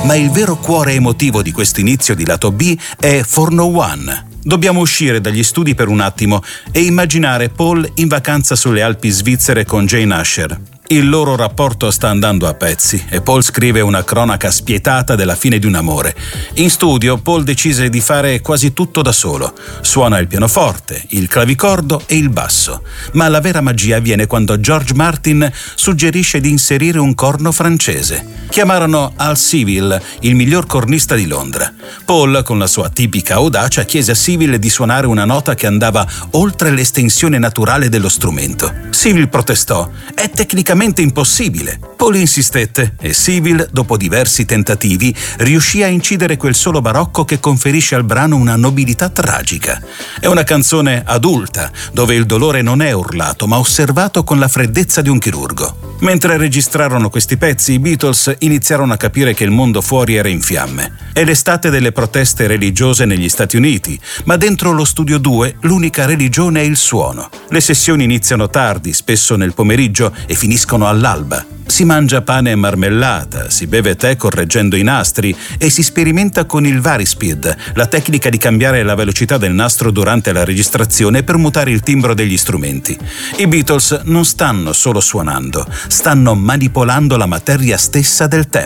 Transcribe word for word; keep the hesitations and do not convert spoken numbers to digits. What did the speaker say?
Ma il vero cuore emotivo di questo inizio di lato B è For No One. Dobbiamo uscire dagli studi per un attimo e immaginare Paul in vacanza sulle Alpi svizzere con Jane Asher. Il loro rapporto sta andando a pezzi e Paul scrive una cronaca spietata della fine di un amore. In studio Paul decise di fare quasi tutto da solo. Suona il pianoforte, il clavicordo e il basso. Ma la vera magia avviene quando George Martin suggerisce di inserire un corno francese. Chiamarono Al Civil, il miglior cornista di Londra. Paul, con la sua tipica audacia, chiese a Civil di suonare una nota che andava oltre l'estensione naturale dello strumento. Civil protestò: è tecnicamente impossibile. Paul insistette e Civil, dopo diversi tentativi, riuscì a incidere quel solo barocco che conferisce al brano una nobilità tragica. È una canzone adulta, dove il dolore non è urlato, ma osservato con la freddezza di un chirurgo. Mentre registrarono questi pezzi, i Beatles iniziarono a capire che il mondo fuori era in fiamme. È l'estate delle proteste religiose negli Stati Uniti, ma dentro lo studio due l'unica religione è il suono. Le sessioni iniziano tardi, spesso nel pomeriggio, e finiscono all'alba. Si mangia pane e marmellata, si beve tè correggendo i nastri e si sperimenta con il Varispeed, la tecnica di cambiare la velocità del nastro durante la registrazione per mutare il timbro degli strumenti. I Beatles non stanno solo suonando, stanno manipolando la materia stessa del tempo.